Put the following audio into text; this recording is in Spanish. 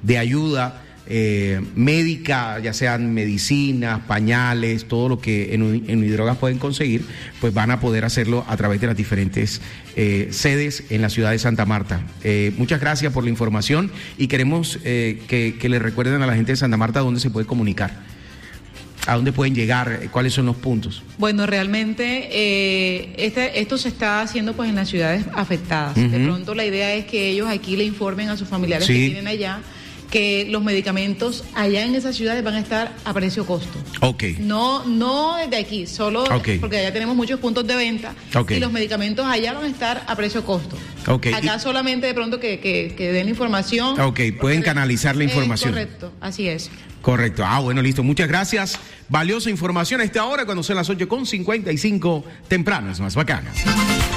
de ayuda médica, ya sean medicinas, pañales, todo lo que en Unidrogas pueden conseguir, pues van a poder hacerlo a través de las diferentes sedes en la ciudad de Santa Marta. Muchas gracias por la información y queremos que le recuerden a la gente de Santa Marta dónde se puede comunicar, a dónde pueden llegar, cuáles son los puntos. Bueno, realmente esto se está haciendo pues en las ciudades afectadas. De pronto la idea es que ellos aquí le informen a sus familiares que tienen allá que los medicamentos allá en esas ciudades van a estar a precio costo. No desde aquí, solo porque allá tenemos muchos puntos de venta y los medicamentos allá van a estar a precio costo. Acá solamente de pronto que den la información. Pueden canalizar la información. Correcto, así es. Correcto. Bueno, listo. Muchas gracias. Valiosa información a esta hora cuando son las 8:55, temprano, es más bacana.